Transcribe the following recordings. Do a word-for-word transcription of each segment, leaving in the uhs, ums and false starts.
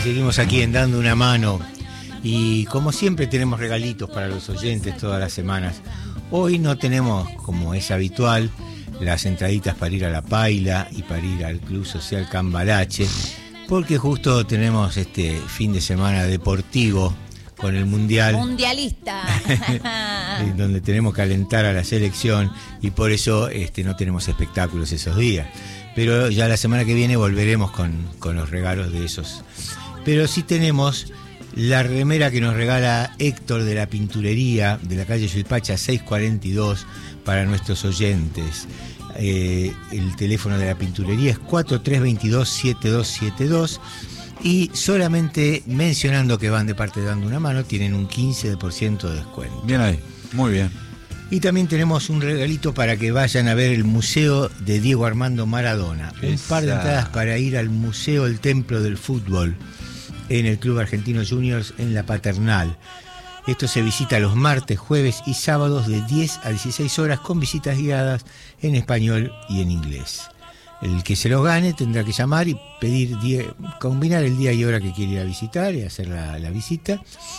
seguimos aquí en Dando una Mano y como siempre tenemos regalitos para los oyentes todas las semanas. Hoy no tenemos, como es habitual, las entraditas para ir a La Paila y para ir al Club Social Cambalache, porque justo tenemos este fin de semana deportivo con el Mundial. Mundialista. Donde tenemos que alentar a la selección y por eso este, no tenemos espectáculos esos días. Pero ya la semana que viene volveremos con, con los regalos de esos. Pero sí tenemos la remera que nos regala Héctor de la Pinturería de la calle Suipacha seiscientos cuarenta y dos para nuestros oyentes. Eh, el teléfono de la Pinturería es cuatro tres dos dos, siete dos siete dos y solamente mencionando que van de parte de Dando una Mano tienen un quince por ciento de descuento. Bien ahí, muy bien. Y también tenemos un regalito para que vayan a ver el Museo de Diego Armando Maradona. Esa. Un par de entradas para ir al Museo del Templo del Fútbol en el Club Argentino Juniors en La Paternal. Esto se visita los martes, jueves y sábados de diez a dieciséis horas con visitas guiadas en español y en inglés. El que se lo gane tendrá que llamar y pedir, día, combinar el día y hora que quiere ir a visitar y hacer la, la visita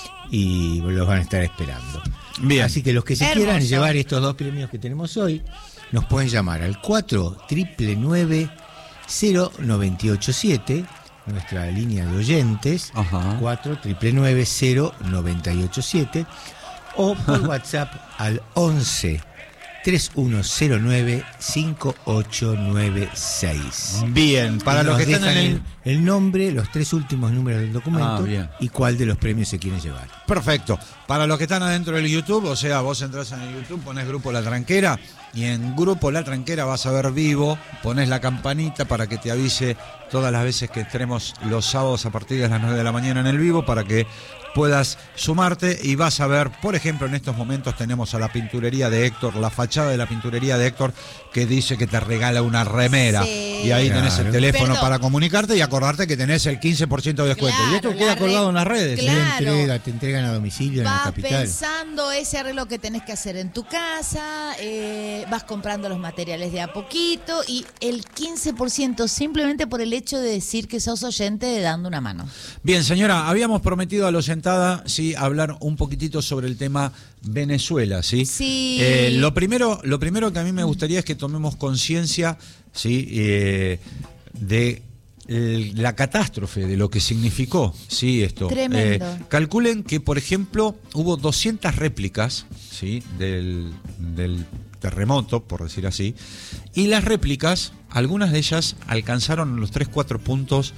y los van a estar esperando. Bien. Así que los que se Hermoso. quieran llevar estos dos premios que tenemos hoy, nos pueden llamar al cuatro nueve nueve cero nueve ocho siete, nuestra línea de oyentes, Ajá. cuatro nueve nueve cero nueve ocho siete, o por WhatsApp al once tres uno cero nueve cinco ocho nueve seis. Bien, para los que están en el... el nombre, los tres últimos números del documento ah, y cuál de los premios se quieren llevar. Perfecto. Para los que están adentro del YouTube, o sea, vos entras en el YouTube, pones Grupo La Tranquera y en Grupo La Tranquera vas a ver vivo, pones la campanita para que te avise todas las veces que entremos los sábados a partir de las nueve de la mañana en el vivo para que puedas sumarte y vas a ver, por ejemplo, en estos momentos tenemos a la pinturería de Héctor, la fachada de la pinturería de Héctor que dice que te regala una remera sí. y ahí claro. tenés el teléfono Perdón. para comunicarte y acordarte que tenés el quince por ciento de descuento. Claro, y esto queda colgado re... en las redes. Claro. Te, entrega, te entregan a domicilio vas en la capital. Pensando ese arreglo que tenés que hacer en tu casa, eh, vas comprando los materiales de a poquito y el quince por ciento simplemente por el hecho de decir que sos oyente de Dando una Mano. Bien, señora, habíamos prometido a los sentada, sí, hablar un poquitito sobre el tema Venezuela, ¿sí? Sí. Eh, lo primero, lo primero que a mí me gustaría es que tomemos conciencia, ¿sí? Eh, de eh, la catástrofe, de lo que significó, ¿sí? Esto. Tremendo. Eh, calculen que, por ejemplo, hubo doscientas réplicas, ¿sí? Del, del terremoto, por decir así, y las réplicas, algunas de ellas alcanzaron los tres, cuatro puntos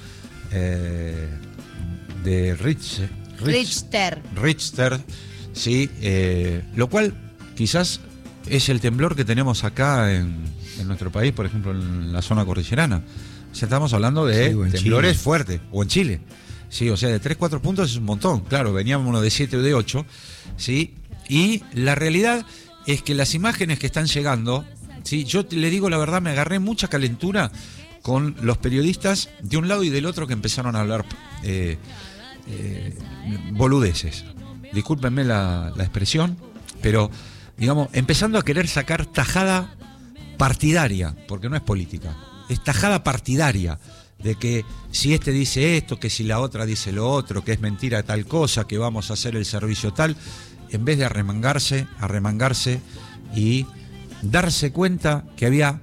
eh, de Rich, Rich, Richter. Richter, sí, eh, lo cual quizás es el temblor que tenemos acá en, en nuestro país, por ejemplo, en la zona cordillerana. O sea, estamos hablando de sí, temblores Chile. fuertes, o en Chile. Sí, o sea, de tres, cuatro puntos es un montón. Claro, veníamos uno de siete o de ocho, ¿sí? Y la realidad es que las imágenes que están llegando, ¿sí? Yo le digo la verdad, me agarré mucha calentura con los periodistas de un lado y del otro que empezaron a hablar eh, eh, boludeces. Discúlpenme la, la expresión, pero, digamos, empezando a querer sacar tajada partidaria, porque no es política, es tajada partidaria, de que si este dice esto, que si la otra dice lo otro, que es mentira tal cosa, que vamos a hacer el servicio tal, en vez de arremangarse, arremangarse y darse cuenta que había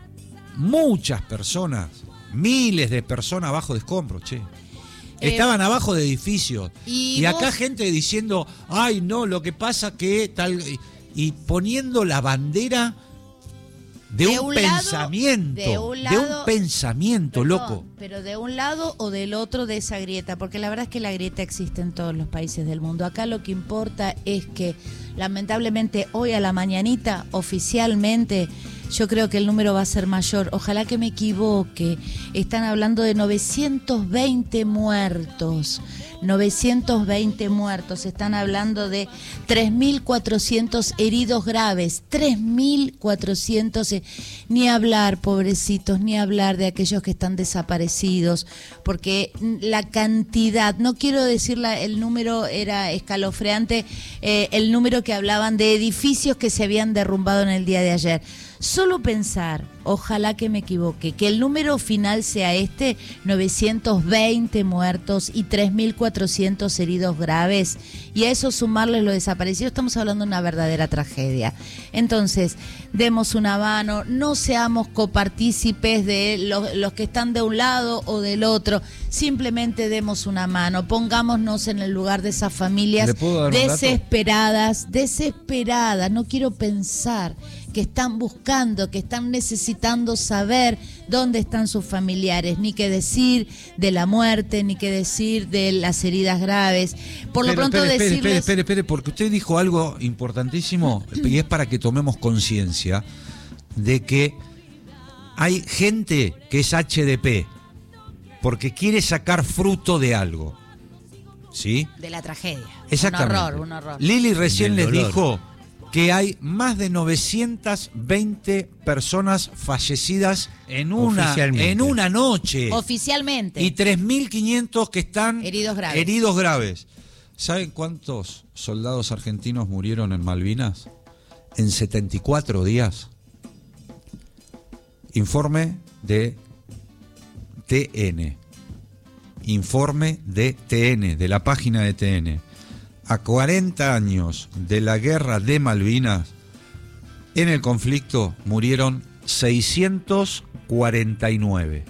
muchas personas, miles de personas abajo de escombros, che. Estaban eh, abajo de edificios. Y, y acá vos... gente diciendo, ay no, lo que pasa que tal... Y poniendo la bandera de, de un, un pensamiento. Lado, de, un lado, de un pensamiento, perdón, loco. Pero de un lado o del otro de esa grieta, porque la verdad es que la grieta existe en todos los países del mundo. Acá lo que importa es que, lamentablemente, hoy a la mañanita, oficialmente... Yo creo que el número va a ser mayor. Ojalá que me equivoque. Están hablando de novecientos veinte muertos. novecientos veinte muertos. Están hablando de tres mil cuatrocientos heridos graves. tres mil cuatrocientos. Ni hablar, pobrecitos, ni hablar de aquellos que están desaparecidos. Porque la cantidad, no quiero decir la, el número, era escalofriante, eh, el número que hablaban de edificios que se habían derrumbado en el día de ayer. Solo pensar, ojalá que me equivoque, que el número final sea este, novecientos veinte muertos y tres mil cuatrocientos heridos graves, y a eso sumarles los desaparecidos, estamos hablando de una verdadera tragedia. Entonces, demos una mano, no seamos copartícipes de los, los que están de un lado o del otro, simplemente demos una mano, pongámonos en el lugar de esas familias desesperadas, desesperadas, no quiero pensar que están buscando, que están necesitando saber dónde están sus familiares, ni qué decir de la muerte, ni qué decir de las heridas graves. Por lo pronto espere, decirles... Espere, espere, espere, porque usted dijo algo importantísimo y es para que tomemos conciencia de que hay gente que es H D P porque quiere sacar fruto de algo, ¿sí? De la tragedia. Exactamente. Un horror, un horror. Lili recién les dolor. dijo que hay más de novecientas veinte personas fallecidas en una, en una noche. Oficialmente. Y tres mil quinientos que están heridos graves. heridos graves. ¿Saben cuántos soldados argentinos murieron en Malvinas? En setenta y cuatro días. Informe de T N. Informe de T N, de la página de T N. A cuarenta años de la guerra de Malvinas, en el conflicto murieron seiscientos cuarenta y nueve.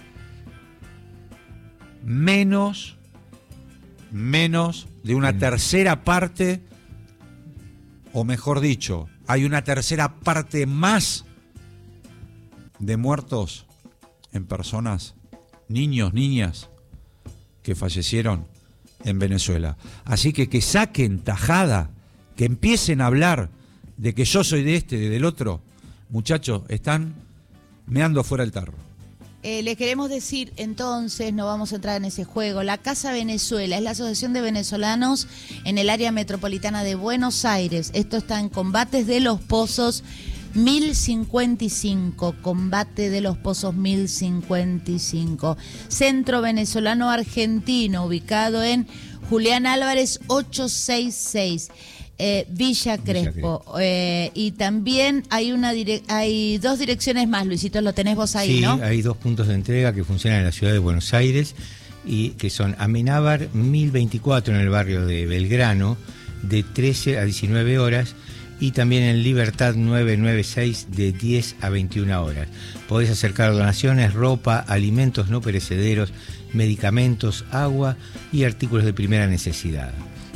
Menos, menos de una tercera parte, o mejor dicho, hay una tercera parte más de muertos en personas, niños, niñas, que fallecieron en Venezuela. Así que que saquen tajada, que empiecen a hablar de que yo soy de este, de del otro. Muchachos, están meando fuera el tarro. Eh, les queremos decir, entonces, no vamos a entrar en ese juego, la Casa Venezuela es la asociación de venezolanos en el área metropolitana de Buenos Aires. Esto está en Combates de los Pozos mil cincuenta y cinco, Combate de los Pozos mil cincuenta y cinco. Centro Venezolano Argentino, ubicado en Julián Álvarez ochocientos sesenta y seis. Eh, Villa Crespo, Villa eh, y también hay una dire- hay dos direcciones más, Luisito, lo tenés vos ahí, sí, ¿no? Sí, hay dos puntos de entrega que funcionan en la ciudad de Buenos Aires y que son Amenábar mil veinticuatro en el barrio de Belgrano de trece a diecinueve horas y también en Libertad novecientos noventa y seis de diez a veintiuna horas. Podés acercar donaciones, ropa, alimentos no perecederos, medicamentos, agua y artículos de primera necesidad.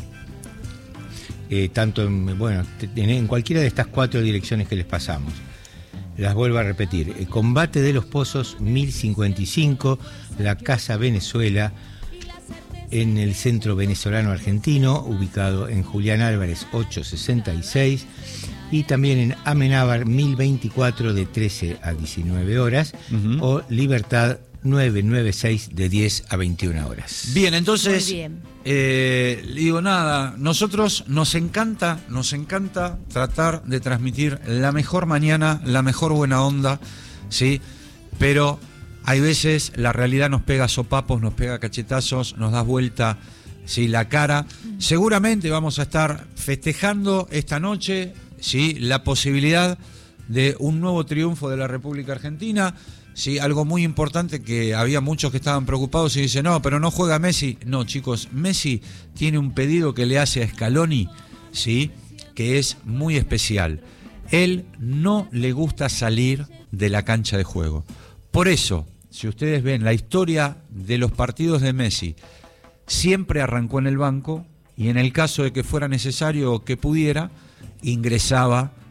Eh, tanto en, bueno, en, en cualquiera de estas cuatro direcciones que les pasamos. Las vuelvo a repetir. El Combate de los Pozos mil cincuenta y cinco, la Casa Venezuela, en el Centro Venezolano Argentino, ubicado en Julián Álvarez ochocientos sesenta y seis, y también en Amenábar mil veinticuatro de trece a diecinueve horas, uh-huh. o Libertad novecientos noventa y seis de diez a veintiuna horas. Bien, entonces, Muy bien. Eh, digo nada, nosotros nos encanta, nos encanta tratar de transmitir la mejor mañana, la mejor buena onda, ¿sí? Pero hay veces la realidad nos pega sopapos, nos pega cachetazos, nos da vuelta, ¿sí?, la cara. Seguramente vamos a estar festejando esta noche, ¿sí?, la posibilidad de un nuevo triunfo de la República Argentina. Sí, algo muy importante, que había muchos que estaban preocupados y dicen, no, pero no juega Messi. No, chicos, Messi tiene un pedido que le hace a Scaloni, ¿sí?, que es muy especial. Él no le gusta salir de la cancha de juego. Por eso, si ustedes ven la historia de los partidos de Messi, siempre arrancó en el banco y en el caso de que fuera necesario o que pudiera, ingresaba